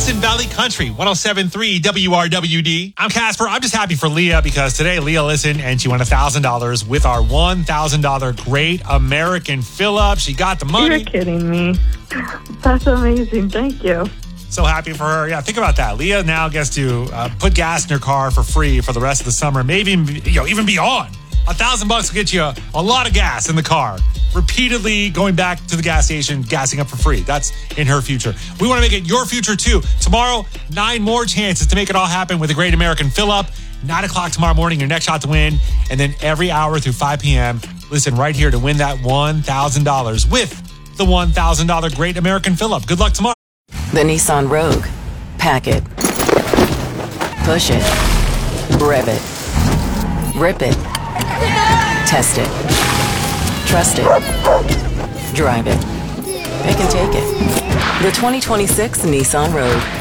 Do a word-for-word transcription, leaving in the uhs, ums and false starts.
Hudson Valley Country, one oh seven point three W R W D. I'm Casper. I'm just happy for Leah because today Leah listened and she won one thousand dollars with our one thousand dollars Great American Fill-Up. She got the money. You're kidding me. That's amazing. Thank you. So happy for her. Yeah, think about that. Leah now gets to uh, put gas in her car for free for the rest of the summer, maybe you know, even beyond. A thousand bucks will get you a, a lot of gas in the car. Repeatedly going back to the gas station, gassing up for free. That's in her future. We want to make it your future too. Tomorrow, nine more chances to make it all happen with a Great American Fill-Up. Nine o'clock tomorrow morning, your next shot to win. And then every hour through five p.m., listen right here to win that one thousand dollars with the one thousand dollars Great American Fill-Up. Good luck tomorrow. The Nissan Rogue. Pack it. Push it. Rev it. Rip it. Test it. Trust it. Drive it. Pick and take it. The twenty twenty-six Nissan Rogue.